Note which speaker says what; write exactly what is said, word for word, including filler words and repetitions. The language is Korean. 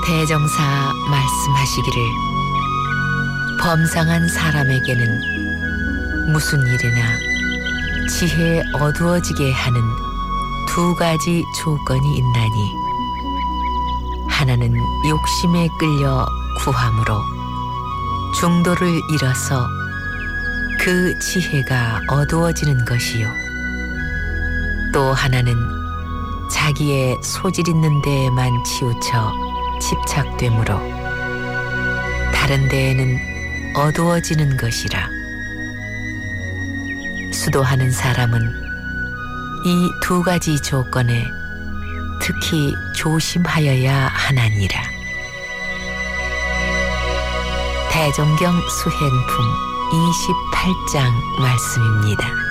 Speaker 1: 대정사 말씀하시기를 범상한 사람에게는 무슨 일이나 지혜 어두워지게 하는 두 가지 조건이 있나니 하나는 욕심에 끌려 구함으로 중도를 잃어서 그 지혜가 어두워지는 것이요 또 하나는 자기의 소질 있는 데에만 치우쳐 집착되므로 다른 데에는 어두워지는 것이라. 수도하는 사람은 이 두 가지 조건에 특히 조심하여야 하나니라. 대종경 수행품 이십팔 장 말씀입니다.